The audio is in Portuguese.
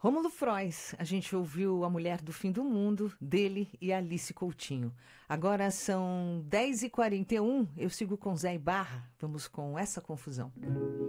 Rômulo Frois, a gente ouviu A Mulher do Fim do Mundo, dele e Alice Coutinho. Agora são 10h41, eu sigo com Zé Ibarra, vamos com essa confusão.